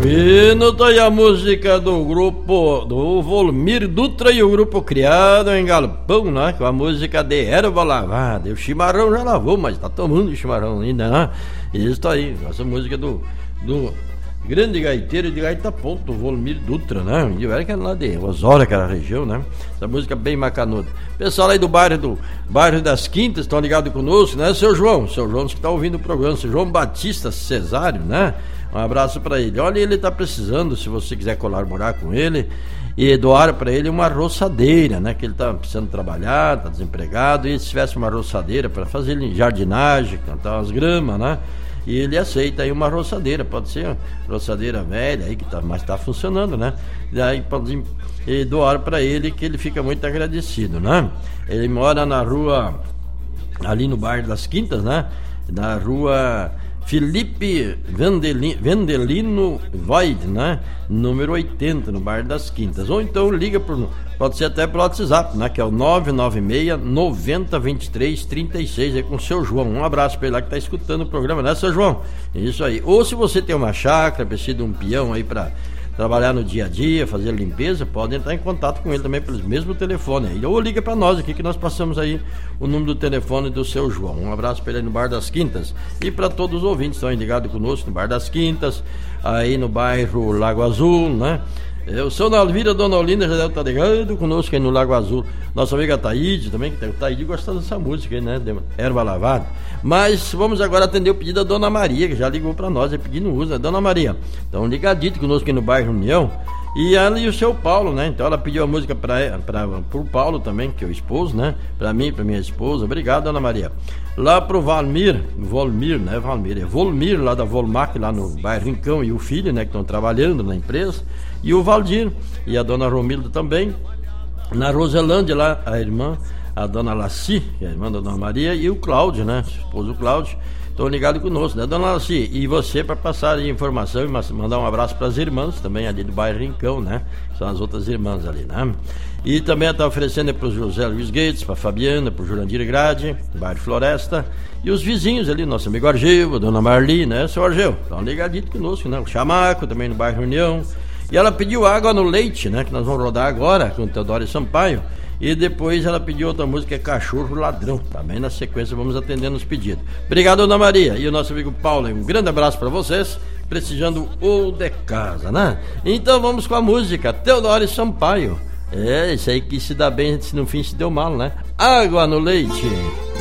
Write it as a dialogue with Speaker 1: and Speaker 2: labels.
Speaker 1: Fino, tá aí a música do grupo do Volmir Dutra e o grupo criado em Galpão, né? Com a música de erva lavada. O chimarrão já lavou, mas tá tomando chimarrão ainda, né? Isso aí, essa música do grande gaiteiro de Gaita Ponto, Volmir Dutra, né? E era que era lá de Osório, aquela região, né? Essa música bem macanuda. Pessoal aí do bairro das Quintas, estão ligados conosco, né? Seu João que tá ouvindo o programa, seu João Batista Cesário, né? Um abraço para ele. Olha, ele tá precisando, se você quiser colaborar com ele, e doar para ele uma roçadeira, né? Que ele tá precisando trabalhar, tá desempregado, e se tivesse uma roçadeira para fazer jardinagem, cantar umas gramas, né? E ele aceita aí uma roçadeira, pode ser uma roçadeira velha aí, mas tá funcionando, né? E aí pode doar para ele, que ele fica muito agradecido, né? Ele mora na rua, ali no bairro das Quintas, né? Na rua Felipe Vendelino Void, né? Número 80, no bairro das Quintas. Ou então liga pode ser até pelo WhatsApp, né? Que é o 996 90 23 36, aí com o seu João. Um abraço para ele lá que tá escutando o programa, né, seu João? Isso aí. Ou se você tem uma chácara, precisa de um peão aí para trabalhar no dia a dia, fazer limpeza, pode entrar em contato com ele também pelo mesmo telefone aí. Ou liga para nós aqui que nós passamos aí o número do telefone do seu João. Um abraço para ele aí no Bar das Quintas. E para todos os ouvintes que estão ligados conosco no Bar das Quintas, aí no bairro Lago Azul, né? O seu Nalvira, Dona Olinda já deve estar ligado conosco aí no Lago Azul. Nossa amiga Taíde também, que o Taíde gostando dessa música aí, né? Erva lavada. Mas vamos agora atender o pedido da Dona Maria, que já ligou para nós, é pedindo uso, né? Dona Maria, então ligadito conosco aqui no bairro União. E ela e o seu Paulo, né? Então ela pediu a música pro Paulo também, que é o esposo, né? Pra mim, pra minha esposa. Obrigado, Dona Maria. Lá pro Volmir, né? É Volmir, lá da Volmac, lá no bairro Rincão, e o filho, né? Que estão trabalhando na empresa. E o Valdir, e a Dona Romilda também. Na Roselândia, lá, a irmã, a Dona Laci, que é a irmã da Dona Maria, e o Cláudio, né? Esposo Cláudio. Estão ligados conosco, né, Dona Laci? E você, para passar a informação e mandar um abraço para as irmãs também ali do bairro Rincão, né? São as outras irmãs ali, né? E também está oferecendo para o José Luiz Gates, para a Fabiana, para o Jurandir Grade, bairro Floresta. E os vizinhos ali, nosso amigo Argeu, a Dona Marli, né, seu Argeu? Estão ligadinhos conosco, né? O Chamaco também no bairro União. E ela pediu água no leite, né? Que nós vamos rodar agora com o Teodoro Sampaio. E depois ela pediu outra música, que é Cachorro Ladrão. Também na sequência vamos atendendo os pedidos. Obrigado, Dona Maria. E o nosso amigo Paulo, um grande abraço para vocês, prestigiando o de casa, né? Então vamos com a música Teodoro Sampaio. É, isso aí que se dá bem, se no fim se deu mal, né? Água no leite.